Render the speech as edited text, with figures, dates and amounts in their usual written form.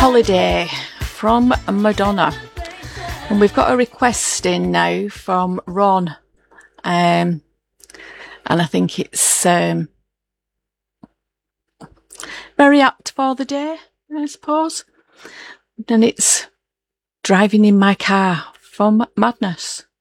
Holiday from Madonna, and we've got a request in now from Ron, and I think it's very apt for the day, I suppose. And it's Driving in My Car from Madness.